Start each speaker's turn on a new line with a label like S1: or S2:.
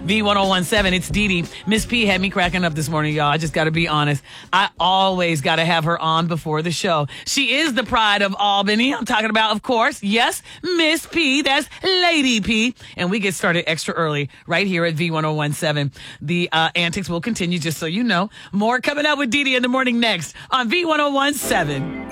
S1: V1017. It's Dee Dee. Miss P had me cracking up this morning, y'all. I just got to be honest. I always got to have her on before the show. She is the pride of Albany. I'm talking about, of course, yes, Miss P. That's Lady P. And we get started extra early right here at V1017. The antics will continue, just so you know. More coming up with Dee Dee in the morning next on V1017.